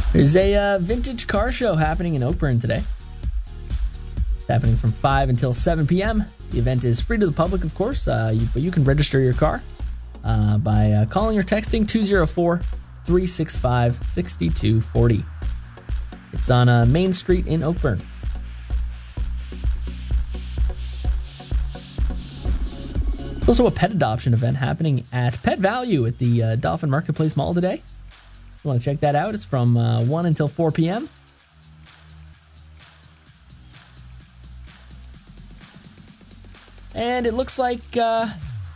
There's a vintage car show happening in Oakburn today. It's happening from 5 until 7 p.m. The event is free to the public, of course, but you can register your car by calling or texting 204-365-6240. It's on Main Street in Oakburn. There's also a pet adoption event happening at Pet Value at the Dauphin Marketplace Mall today. If you want to check that out, it's from 1 until 4 p.m. And it looks like not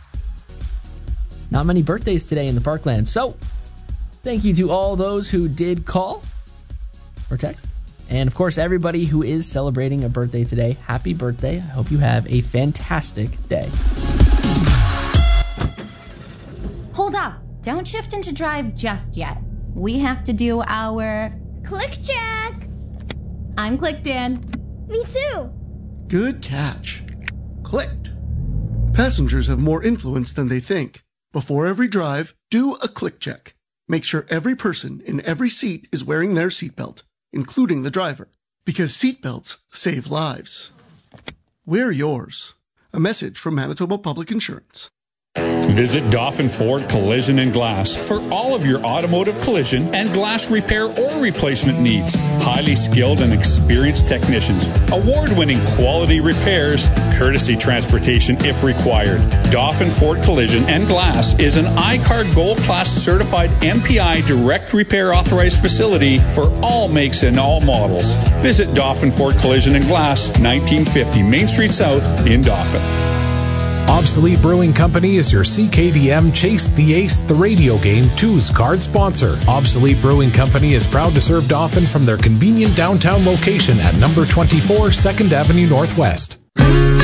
many birthdays today in the Parkland. So, thank you to all those who did call or text. And, of course, everybody who is celebrating a birthday today, happy birthday. I hope you have a fantastic day. Hold up. Don't shift into drive just yet. We have to do our click check. I'm clicked in. Me too. Good catch. Clicked. Passengers have more influence than they think. Before every drive, do a click check. Make sure every person in every seat is wearing their seatbelt, including the driver, because seatbelts save lives. Wear yours. A message from Manitoba Public Insurance. Visit Dauphin Ford Collision and Glass for all of your automotive collision and glass repair or replacement needs. Highly skilled and experienced technicians, award-winning quality repairs, courtesy transportation if required. Dauphin Ford Collision and Glass is an I-CARD Gold Class certified MPI direct repair authorized facility for all makes and all models. Visit Dauphin Ford Collision and Glass, 1950 Main Street South in Dauphin. Obsolete Brewing Company is your CKDM Chase the Ace, the radio game 2's card sponsor. Obsolete Brewing Company is proud to serve Dauphin from their convenient downtown location at number 24 2nd Avenue Northwest.